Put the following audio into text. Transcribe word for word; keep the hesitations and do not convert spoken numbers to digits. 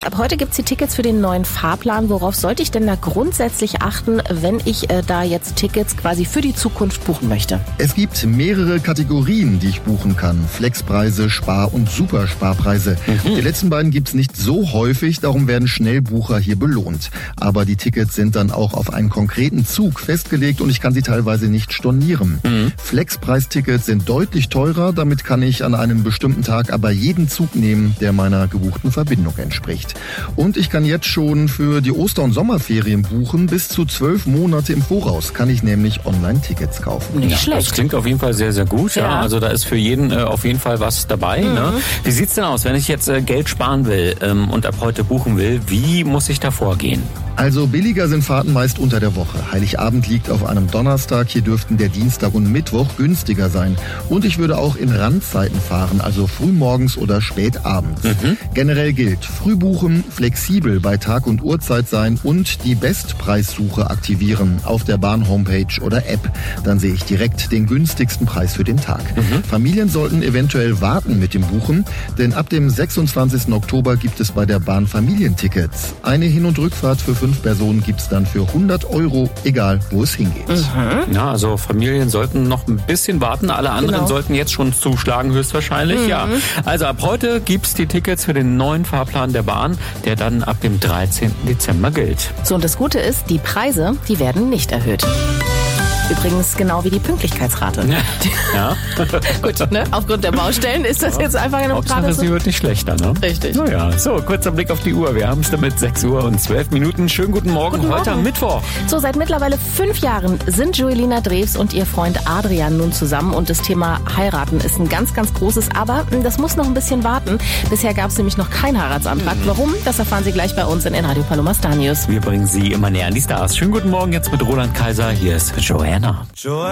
Ab heute gibt es die Tickets für den neuen Fahrplan. Worauf sollte ich denn da grundsätzlich achten, wenn ich äh, da jetzt Tickets quasi für die Zukunft buchen möchte? Es gibt mehrere Kategorien, die ich buchen kann. Flexpreise, Spar- und Supersparpreise. Mhm. Die letzten beiden gibt es nicht so häufig, darum werden Schnellbucher hier belohnt. Aber die Tickets sind dann auch auf einen konkreten Zug festgelegt und ich kann sie teilweise nicht stornieren. Mhm. Flexpreistickets sind deutlich teurer, damit kann ich an einem bestimmten Tag aber jeden Zug nehmen, der meiner gebuchten Verbindung entspricht. Und ich kann jetzt schon für die Oster- und Sommerferien buchen. Bis zu zwölf Monate im Voraus kann ich nämlich Online-Tickets kaufen. Nicht ja, schlecht. Das klingt auf jeden Fall sehr, sehr gut. Ja. Ja. Also da ist für jeden äh, auf jeden Fall was dabei. Mhm. Ne? Wie sieht's denn aus, wenn ich jetzt äh, Geld sparen will ähm, und ab heute buchen will? Wie muss ich da vorgehen? Also billiger sind Fahrten meist unter der Woche. Heiligabend liegt auf einem Donnerstag, hier dürften der Dienstag und Mittwoch günstiger sein. Und ich würde auch in Randzeiten fahren, also frühmorgens oder spätabends. Mhm. Generell gilt, früh buchen, flexibel bei Tag und Uhrzeit sein und die Bestpreissuche aktivieren auf der Bahn-Homepage oder App. Dann sehe ich direkt den günstigsten Preis für den Tag. Mhm. Familien sollten eventuell warten mit dem Buchen, denn ab dem sechsundzwanzigsten Oktober gibt es bei der Bahn Familientickets. Eine Hin- und Rückfahrt für fünf Personen gibt's dann für hundert Euro, egal wo es hingeht. Mhm. Ja, also Familien sollten noch ein bisschen warten. Alle anderen genau. sollten jetzt schon zuschlagen, höchstwahrscheinlich. Mhm. Ja. Also ab heute gibt's die Tickets für den neuen Fahrplan der Bahn, der dann ab dem dreizehnten Dezember gilt. So, und das Gute ist, die Preise, die werden nicht erhöht. Übrigens genau wie die Pünktlichkeitsrate. Ja. Gut, ne? Aufgrund der Baustellen ist das jetzt einfach noch Hauptsache, gerade so. Sie wird nicht schlechter, ne? Richtig. Naja, so, kurzer Blick auf die Uhr. Wir haben es damit sechs Uhr und zwölf Minuten. Schönen guten Morgen, guten heute Morgen. am Mittwoch. So, seit mittlerweile fünf Jahren sind Joelina Drews und ihr Freund Adrian nun zusammen und das Thema Heiraten ist ein ganz, ganz großes, aber das muss noch ein bisschen warten. Bisher gab es nämlich noch keinen Heiratsantrag. Mhm. Warum? Das erfahren Sie gleich bei uns in den Radio Paloma Star News. Wir bringen Sie immer näher an die Stars. Schönen guten Morgen jetzt mit Roland Kaiser. Hier ist Joanna. Joanna.